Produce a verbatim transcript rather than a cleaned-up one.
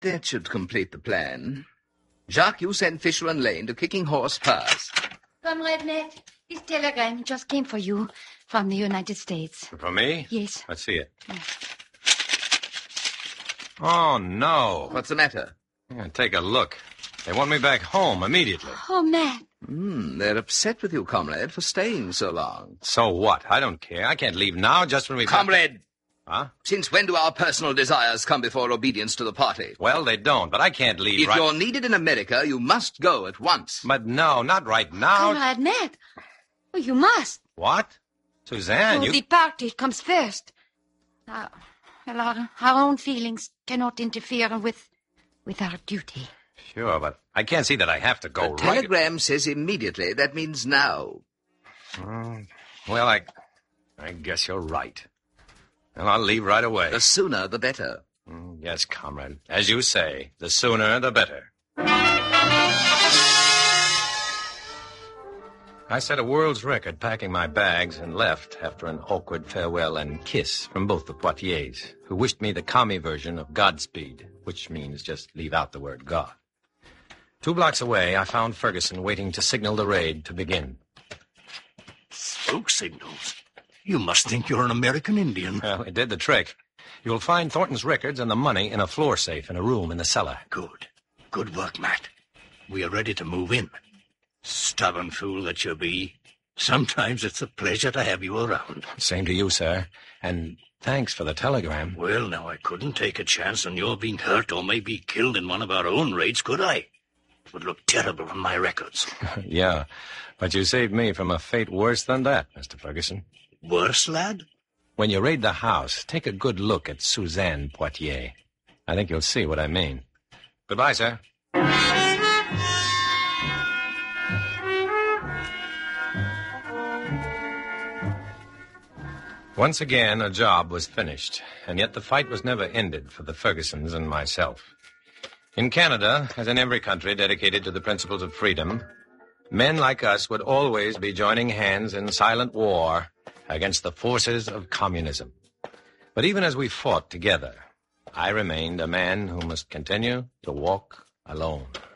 That should complete the plan. Jacques, you send Fischel and Lane to Kicking Horse Pass. Comrade Ned, this telegram just came for you from the United States. For me? Yes. Let's see it. Oh, no. What's the matter? Yeah, take a look. They want me back home immediately. Oh, Matt. Hmm, they're upset with you, comrade, for staying so long. So what? I don't care. I can't leave now just when we... Comrade! Huh? Since when do our personal desires come before obedience to the party? Well, they don't, but I can't leave If right... you're needed in America, you must go at once. But no, not right now. Comrade Ned. Oh, you must. What? Suzanne, oh, you... The party comes first. Uh, well, our, our own feelings cannot interfere with, with our duty. Sure, but I can't see that I have to go the right... The telegram says immediately. That means now. Mm, well, I... I guess you're right. And I'll leave right away. The sooner, the better. Mm, yes, comrade. As you say, the sooner, the better. I set a world's record packing my bags and left after an awkward farewell and kiss from both the Poitiers, who wished me the commie version of Godspeed, which means just leave out the word God. Two blocks away, I found Ferguson waiting to signal the raid to begin. Smoke signals? You must think you're an American Indian. Well, it did the trick. You'll find Thornton's records and the money in a floor safe in a room in the cellar. Good. Good work, Matt. We are ready to move in. Stubborn fool that you be. Sometimes it's a pleasure to have you around. Same to you, sir. And thanks for the telegram. Well, now, I couldn't take a chance on your being hurt or maybe killed in one of our own raids, could I? It would look terrible on my records. Yeah, but you saved me from a fate worse than that, Mister Ferguson. Worse, lad? When you raid the house, take a good look at Suzanne Poitier. I think you'll see what I mean. Goodbye, sir. Once again, a job was finished, and yet the fight was never ended for the Fergusons and myself. In Canada, as in every country dedicated to the principles of freedom, men like us would always be joining hands in silent war against the forces of communism. But even as we fought together, I remained a man who must continue to walk alone.